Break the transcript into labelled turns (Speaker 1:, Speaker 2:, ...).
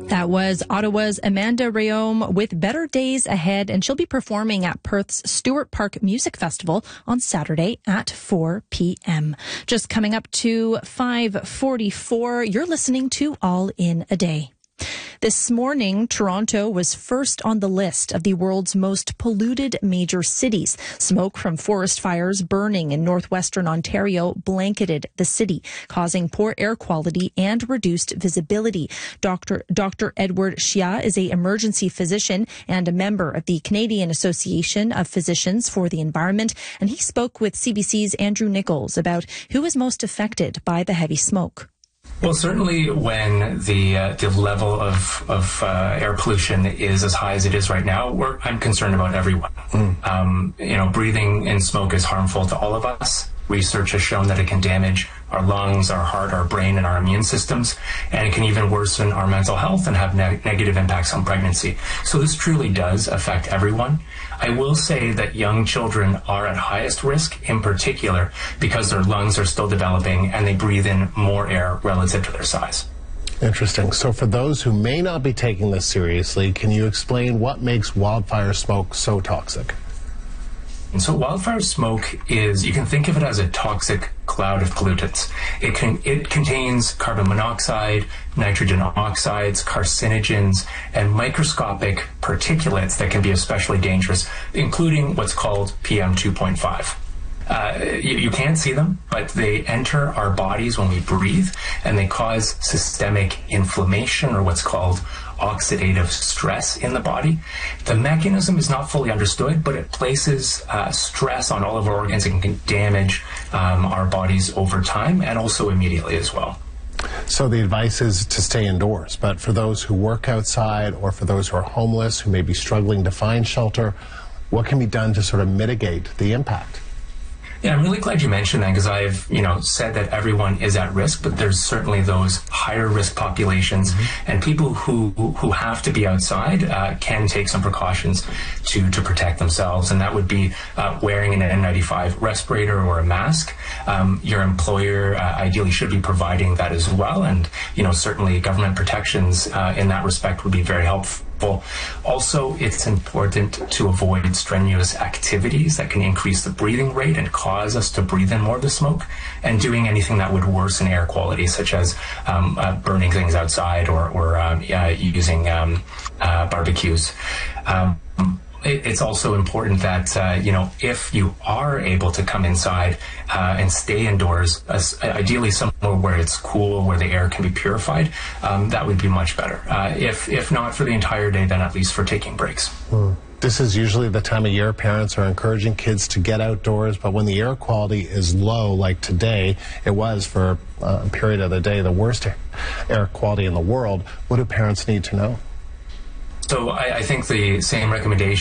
Speaker 1: That was Ottawa's Amanda Rayome with Better Days Ahead, and she'll be performing at Perth's Stewart Park Music Festival on Saturday at 4 p.m. Just coming up to 5:44, you're listening to All in a Day. This morning, Toronto was first on the list of the world's most polluted major cities. Smoke from forest fires burning in northwestern Ontario blanketed the city, causing poor air quality and reduced visibility. Dr. Edward Shia is an emergency physician and a member of the Canadian Association of Physicians for the Environment, and he spoke with CBC's Andrew Nichols about who is most affected by the heavy smoke.
Speaker 2: Well, certainly when the level of air pollution is as high as it is right now, I'm concerned about everyone. Breathing in smoke is harmful to all of us. Research has shown that it can damage our lungs, our heart, our brain, and our immune systems, and it can even worsen our mental health and have negative impacts on pregnancy. So this truly does affect everyone. I will say that young children are at highest risk, in particular, because their lungs are still developing and they breathe in more air relative to their size.
Speaker 3: Interesting. So for those who may not be taking this seriously, can you explain what makes wildfire smoke so toxic?
Speaker 2: And so wildfire smoke you can think of it as a toxic cloud of pollutants. It contains carbon monoxide, nitrogen oxides, carcinogens, and microscopic particulates that can be especially dangerous, including what's called PM 2.5. You can't see them, but they enter our bodies when we breathe, and they cause systemic inflammation, or what's called oxidative stress in the body. The mechanism is not fully understood, but it places stress on all of our organs and can damage our bodies over time and also immediately as well.
Speaker 3: So the advice is to stay indoors, but for those who work outside or for those who are homeless, who may be struggling to find shelter, what can be done to sort of mitigate the impact?
Speaker 2: Yeah, I'm really glad you mentioned that, because I've, said that everyone is at risk, but there's certainly those higher risk populations, and people who have to be outside can take some precautions to protect themselves, and that would be wearing an N95 respirator or a mask. Your employer ideally should be providing that as well, and certainly government protections in that respect would be very helpful. Also, it's important to avoid strenuous activities that can increase the breathing rate and cause us to breathe in more of the smoke, and doing anything that would worsen air quality, such as burning things outside or using barbecues. It's also important that, if you are able to come inside and stay indoors, ideally somewhere where it's cool, where the air can be purified, that would be much better. If not for the entire day, then at least for taking breaks.
Speaker 3: This is usually the time of year parents are encouraging kids to get outdoors, but when the air quality is low, like today, it was for a period of the day the worst air quality in the world, what do parents need to know?
Speaker 2: So I think the same recommendation